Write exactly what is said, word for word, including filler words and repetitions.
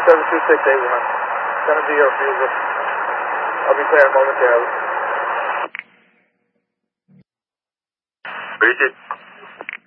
seven two six eight one. Going to be your refusal. I'll be clearing momentarily. Bridget.